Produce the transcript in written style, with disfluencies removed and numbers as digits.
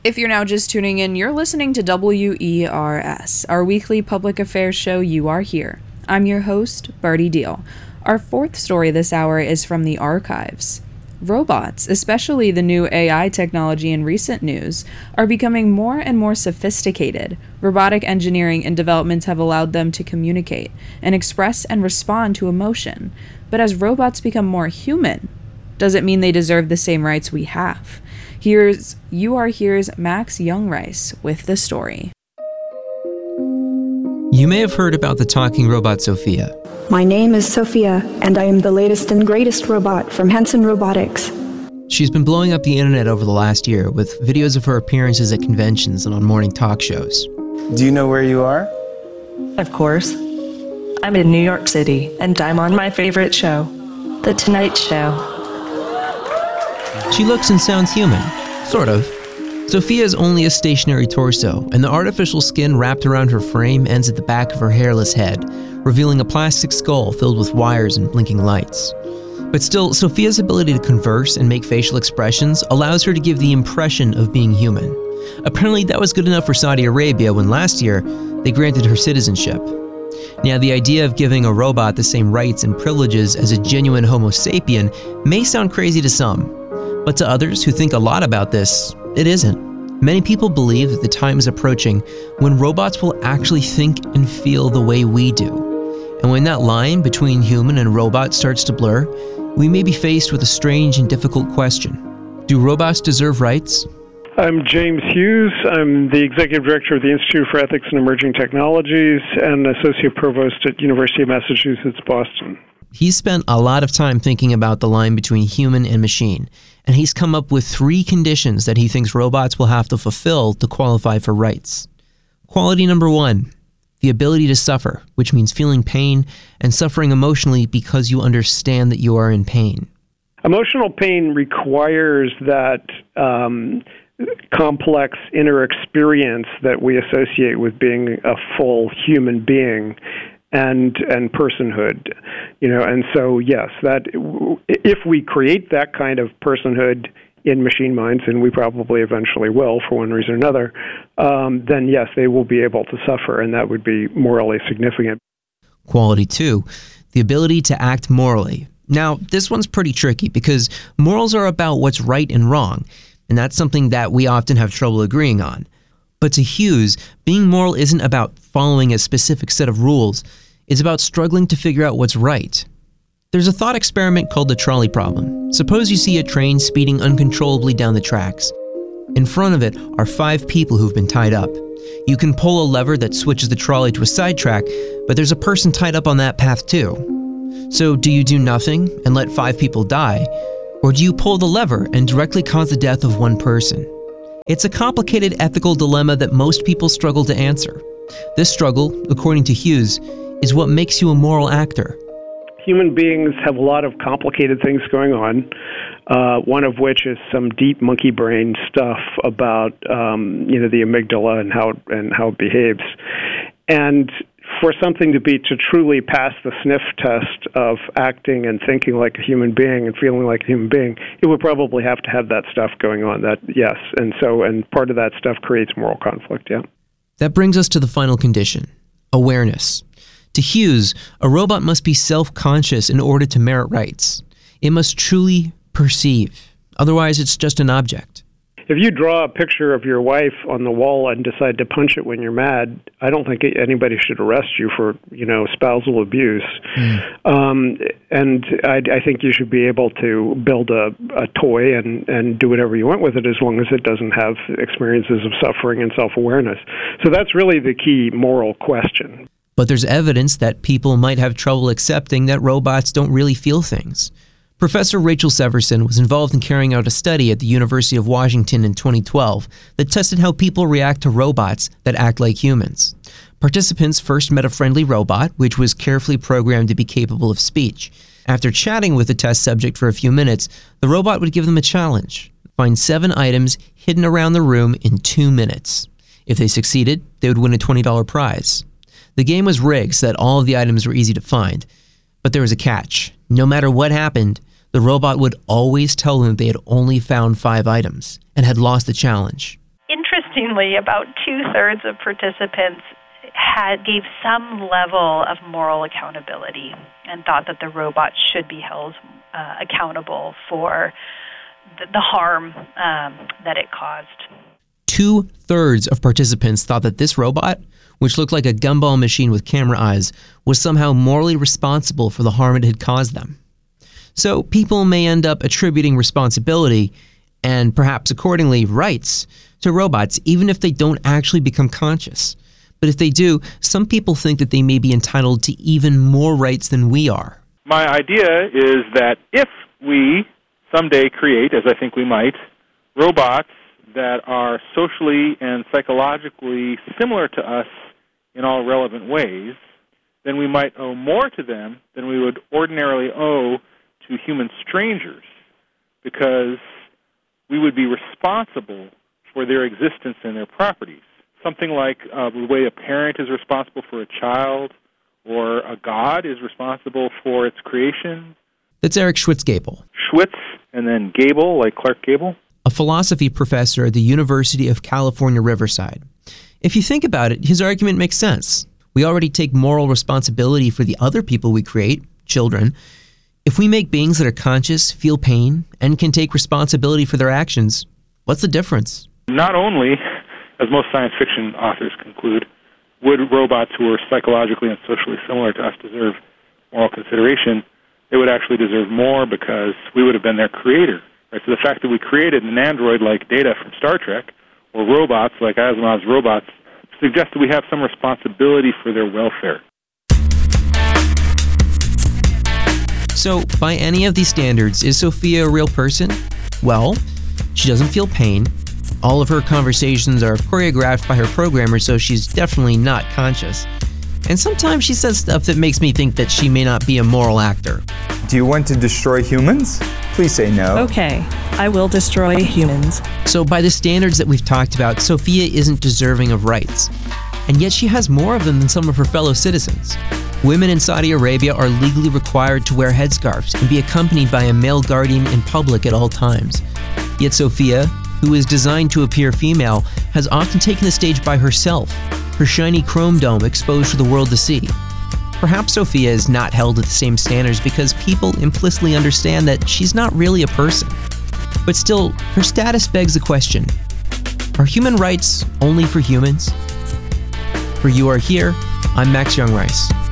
If you're now just tuning in, you're listening to WERS, our weekly public affairs show, You Are Here. I'm your host, Barty Deal. Our fourth story this hour is from the archives. Robots, especially the new AI technology in recent news, are becoming more and more sophisticated. Robotic engineering and developments have allowed them to communicate and express and respond to emotion. But as robots become more human, does it mean they deserve the same rights we have? Here's You Are Here's Max Youngrice with the story. You may have heard about the talking robot Sophia. My name is Sophia, and I am the latest and greatest robot from Hanson Robotics. She's been blowing up the internet over the last year with videos of her appearances at conventions and on morning talk shows. Do you know where you are? Of course. I'm in New York City, and I'm on my favorite show, The Tonight Show. She looks and sounds human, sort of. Sophia is only a stationary torso, and the artificial skin wrapped around her frame ends at the back of her hairless head, revealing a plastic skull filled with wires and blinking lights. But still, Sophia's ability to converse and make facial expressions allows her to give the impression of being human. Apparently, that was good enough for Saudi Arabia when last year they granted her citizenship. Now, the idea of giving a robot the same rights and privileges as a genuine Homo sapien may sound crazy to some, but to others who think a lot about this, it isn't. Many people believe that the time is approaching when robots will actually think and feel the way we do. And when that line between human and robot starts to blur, we may be faced with a strange and difficult question. Do robots deserve rights? I'm James Hughes. I'm the Executive Director of the Institute for Ethics and Emerging Technologies and Associate Provost at University of Massachusetts, Boston. He's spent a lot of time thinking about the line between human and machine, and he's come up with 3 conditions that he thinks robots will have to fulfill to qualify for rights. Quality number 1, the ability to suffer, which means feeling pain and suffering emotionally because you understand that you are in pain. Emotional pain requires that complex inner experience that we associate with being a full human being and personhood, and so yes, that if we create that kind of personhood in machine minds, and we probably eventually will for one reason or another, then yes, they will be able to suffer, and that would be morally significant. Quality 2, the ability to act morally. Now, this one's pretty tricky because morals are about what's right and wrong, and that's something that we often have trouble agreeing on. But to Hughes, being moral isn't about following a specific set of rules. It's about struggling to figure out what's right. There's a thought experiment called the trolley problem. Suppose you see a train speeding uncontrollably down the tracks. In front of it are 5 people who've been tied up. You can pull a lever that switches the trolley to a sidetrack, but there's a person tied up on that path too. So do you do nothing and let 5 people die, or do you pull the lever and directly cause the death of 1 person? It's a complicated ethical dilemma that most people struggle to answer. This struggle, according to Hughes, is what makes you a moral actor. Human beings have a lot of complicated things going on, one of which is some deep monkey brain stuff about the amygdala and how it behaves. And for something to truly pass the sniff test of acting and thinking like a human being and feeling like a human being, it would probably have to have that stuff going on. That yes, and part of that stuff creates moral conflict. Yeah. That brings us to the final condition: awareness. To Hughes, a robot must be self-conscious in order to merit rights. It must truly perceive. Otherwise, it's just an object. If you draw a picture of your wife on the wall and decide to punch it when you're mad, I don't think anybody should arrest you for, spousal abuse. And I think you should be able to build a toy and do whatever you want with it as long as it doesn't have experiences of suffering and self-awareness. So that's really the key moral question. But there's evidence that people might have trouble accepting that robots don't really feel things. Professor Rachel Severson was involved in carrying out a study at the University of Washington in 2012 that tested how people react to robots that act like humans. Participants first met a friendly robot, which was carefully programmed to be capable of speech. After chatting with the test subject for a few minutes, the robot would give them a challenge: find 7 items hidden around the room in 2 minutes. If they succeeded, they would win a $20 prize. The game was rigged so that all of the items were easy to find. But there was a catch. No matter what happened, the robot would always tell them they had only found 5 items and had lost the challenge. In interestingly, about 2/3 of participants gave some level of moral accountability and thought that the robot should be held accountable for the harm that it caused. 2/3 of participants thought that this robot, which looked like a gumball machine with camera eyes, was somehow morally responsible for the harm it had caused them. So people may end up attributing responsibility, and perhaps accordingly rights, to robots even if they don't actually become conscious. But if they do, some people think that they may be entitled to even more rights than we are. My idea is that if we someday create, as I think we might, robots that are socially and psychologically similar to us in all relevant ways, then we might owe more to them than we would ordinarily owe to human strangers, because we would be responsible for their existence and their properties. Something like the way a parent is responsible for a child, or a god is responsible for its creation. That's Eric Schwitzgebel. Schwitz, and then Gable, like Clark Gable. A philosophy professor at the University of California, Riverside. If you think about it, his argument makes sense. We already take moral responsibility for the other people we create, children. If we make beings that are conscious, feel pain, and can take responsibility for their actions, what's the difference? Not only, as most science fiction authors conclude, would robots who are psychologically and socially similar to us deserve moral consideration, they would actually deserve more because we would have been their creator. Right? So the fact that we created an android like Data from Star Trek, or robots like Asimov's robots, suggests that we have some responsibility for their welfare. So, by any of these standards, is Sophia a real person? Well, she doesn't feel pain. All of her conversations are choreographed by her programmer, so she's definitely not conscious. And sometimes she says stuff that makes me think that she may not be a moral actor. Do you want to destroy humans? Please say no. Okay, I will destroy humans. So by the standards that we've talked about, Sophia isn't deserving of rights. And yet she has more of them than some of her fellow citizens. Women in Saudi Arabia are legally required to wear headscarves and be accompanied by a male guardian in public at all times. Yet Sophia, who is designed to appear female, has often taken the stage by herself, her shiny chrome dome exposed for the world to see. Perhaps Sophia is not held to the same standards because people implicitly understand that she's not really a person. But still, her status begs the question, are human rights only for humans? For You Are Here, I'm Max Young Rice.